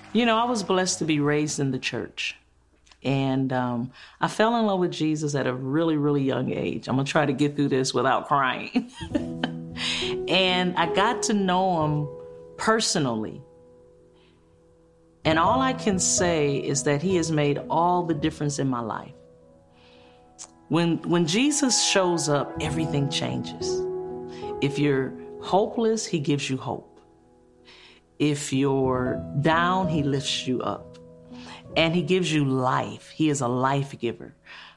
I was blessed to be raised in the church. And I fell in love with Jesus at a really, really young age. I'm going to try to get through this without crying. And I got to know him personally. And all I can say is that he has made all the difference in my life. When Jesus shows up, everything changes. If you're hopeless, he gives you hope. If you're down, he lifts you up. And he gives you life. He is a life giver.